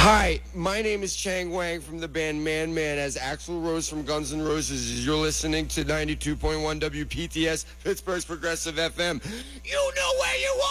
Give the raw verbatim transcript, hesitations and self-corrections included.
Hi, my name is Chang Wang from the band Man Man as Axl Rose from Guns N' Roses. You're listening to ninety-two point one W P T S, Pittsburgh's Progressive F M. You know where you